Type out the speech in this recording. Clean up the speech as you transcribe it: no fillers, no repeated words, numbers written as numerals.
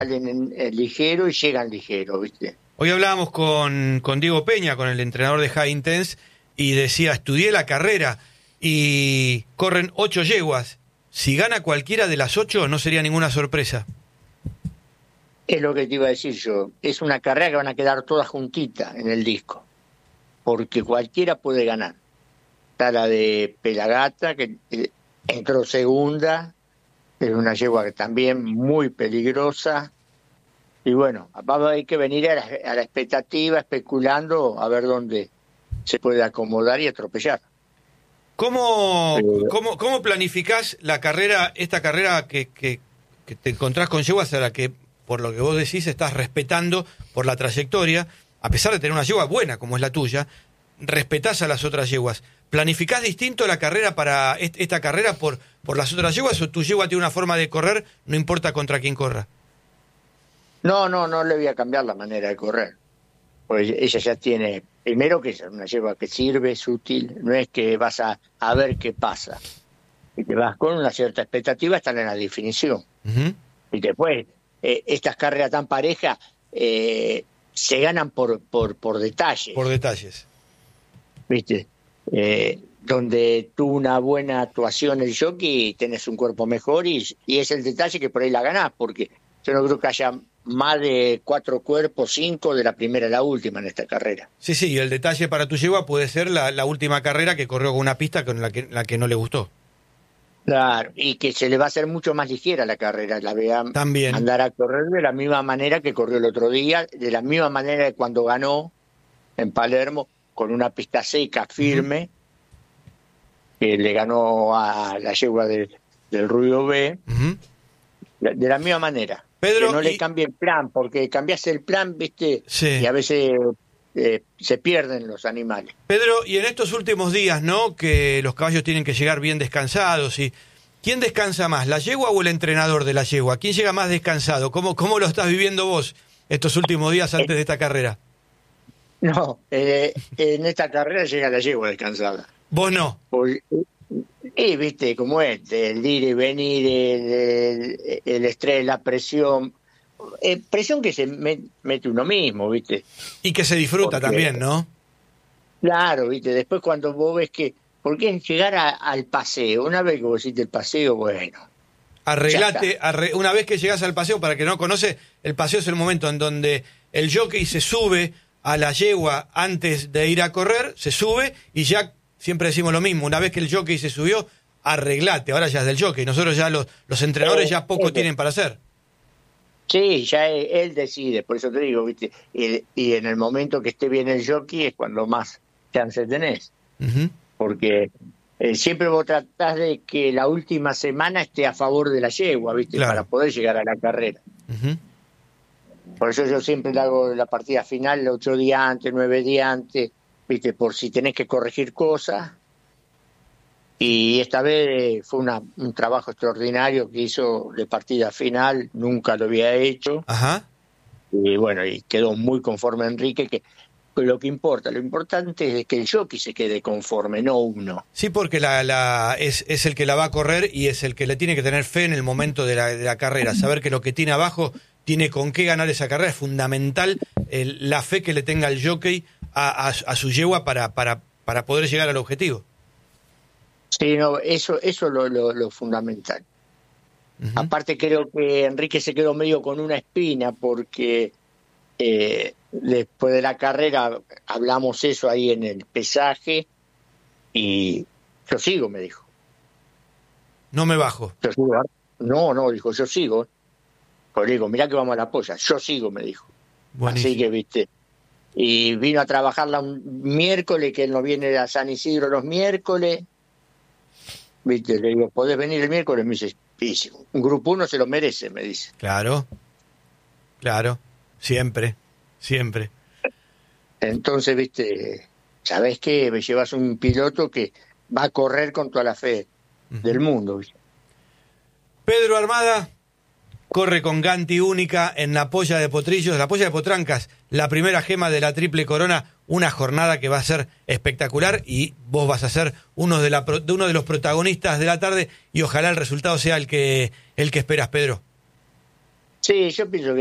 salen ligero y llegan ligero, ¿viste? Hoy hablábamos con Diego Peña, con el entrenador de High Intense, y decía, estudié la carrera y corren 8 yeguas. Si gana cualquiera de las 8 no sería ninguna sorpresa. Es lo que te iba a decir yo. Es una carrera que van a quedar todas juntitas en el disco, porque cualquiera puede ganar. Está la de Pelagata, que entró segunda, es una yegua que también muy peligrosa. Y bueno, vamos a que venir a la expectativa, especulando a ver dónde se puede acomodar y atropellar. ¿Cómo planificás la carrera, esta carrera que te encontrás con yeguas a la que, por lo que vos decís, estás respetando por la trayectoria, a pesar de tener una yegua buena como es la tuya, respetás a las otras yeguas? ¿Planificás distinto la carrera para esta carrera por las otras yeguas, o tu yegua tiene una forma de correr, no importa contra quién corra? No le voy a cambiar la manera de correr. Pues ella ya tiene, primero que es una yegua que sirve, es útil, no es que vas a ver qué pasa. Y te vas con una cierta expectativa, están en la definición. Uh-huh. Y después, estas carreras tan parejas se ganan por detalles. Por detalles. ¿Viste? Donde tuvo una buena actuación el jockey, tenés un cuerpo mejor y es el detalle que por ahí la ganás, porque yo no creo que haya más de 4 cuerpos, 5 de la primera a la última en esta carrera. Sí, y el detalle para tu yegua puede ser la última carrera que corrió con una pista con la que no le gustó. Claro, y que se le va a hacer mucho más ligera la carrera, la vea También andar a correr de la misma manera que corrió el otro día, de la misma manera que cuando ganó en Palermo, con una pista seca, firme, que le ganó a la yegua del Rubio B, de la misma manera. Pedro, que no le cambie el plan, porque cambias el plan, ¿viste? Sí. Y a veces se pierden los animales. Pedro, y en estos últimos días, ¿no?, que los caballos tienen que llegar bien descansados, y ¿quién descansa más, la yegua o el entrenador de la yegua? ¿Quién llega más descansado? ¿Cómo lo estás viviendo vos estos últimos días antes de esta carrera? No, en esta carrera llega la yegua descansada. ¿Vos no? Y viste cómo es, el ir y venir, el estrés, la presión, presión que se mete uno mismo, viste. Y que se disfruta también, ¿no? Claro, viste, después cuando vos ves que, ¿por qué llegar al paseo? Una vez que vos hiciste el paseo, bueno. Arreglate, una vez que llegás al paseo, para que no conoce, el paseo es el momento en donde el jockey se sube a la yegua antes de ir a correr, se sube y ya... Siempre decimos lo mismo, una vez que el jockey se subió, arreglate, ahora ya es del jockey. Nosotros ya los entrenadores ya poco tienen para hacer. Sí, ya él decide, por eso te digo, ¿viste? Y en el momento que esté bien el jockey es cuando más chance tenés. Uh-huh. Porque siempre vos tratás de que la última semana esté a favor de la yegua, ¿viste? Claro. Para poder llegar a la carrera. Uh-huh. Por eso yo siempre le hago la partida final 8 días antes, 9 días antes, ¿viste? Por si tenés que corregir cosas. Y esta vez fue un trabajo extraordinario que hizo de partida final, nunca lo había hecho. Ajá. Y bueno, y quedó muy conforme Enrique, que lo importante es que el jockey se quede conforme, no uno. Sí, porque es el que la va a correr y es el que le tiene que tener fe en el momento de la carrera, saber que lo que tiene abajo tiene con qué ganar esa carrera. Es fundamental la fe que le tenga el jockey a su yegua para poder llegar al objetivo. Sí, no, eso es lo fundamental. Uh-huh. Aparte creo que Enrique se quedó medio con una espina porque después de la carrera hablamos eso ahí en el pesaje y yo sigo, me dijo. No me bajo. Yo sigo. No, dijo, yo sigo. Pues digo, mirá que vamos a la polla, yo sigo, me dijo. Buenísimo. Así que, viste, y vino a trabajarla un miércoles, que él no viene a San Isidro los miércoles. Viste, le digo, ¿podés venir el miércoles? Me dice, sí, un grupo 1 se lo merece, me dice. Claro, siempre. Entonces, viste, ¿sabés qué? Me llevas un piloto que va a correr con toda la fe del mundo, ¿viste? Pedro Armada corre con Ganti única en la Polla de Potrillos, la Polla de Potrancas, la primera gema de la Triple Corona, una jornada que va a ser espectacular y vos vas a ser uno de los protagonistas de la tarde y ojalá el resultado sea el que esperas, Pedro. Sí, yo pienso que